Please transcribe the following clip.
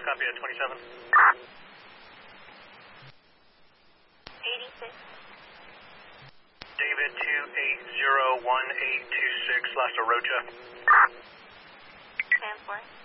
copy at 27. 86. David 2801826, Last Rocha. 10-4.